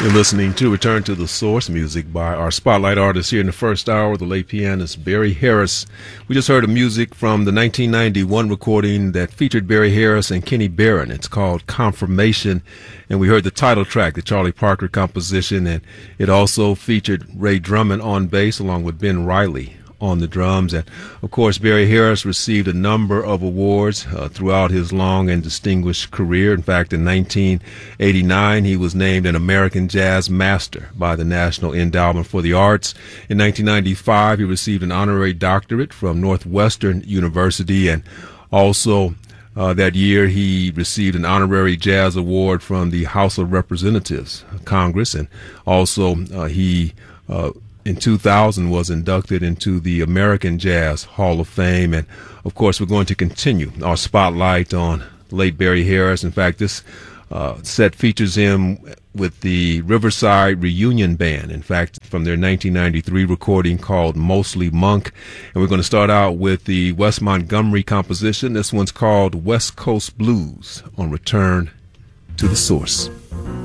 You're listening to Return to the Source, music by our spotlight artist here in the first hour, the late pianist Barry Harris. We just heard a music from the 1991 recording that featured Barry Harris and Kenny Barron. It's called Confirmation, and we heard the title track, the Charlie Parker composition, and it also featured Ray Drummond on bass along with Ben Riley on the drums. And of course, Barry Harris received a number of awards throughout his long and distinguished career. In fact, in 1989, he was named an American Jazz Master by the National Endowment for the Arts. In 1995, he received an honorary doctorate from Northwestern University, and also that year he received an honorary jazz award from the House of Representatives Congress, and also he in 2000 was inducted into the American Jazz Hall of Fame. And of course, we're going to continue our spotlight on late Barry Harris. In fact, this set features him with the Riverside Reunion Band, in fact, from their 1993 recording called Mostly Monk. And we're going to start out with the Wes Montgomery composition. This one's called West Coast Blues on Return to the Source.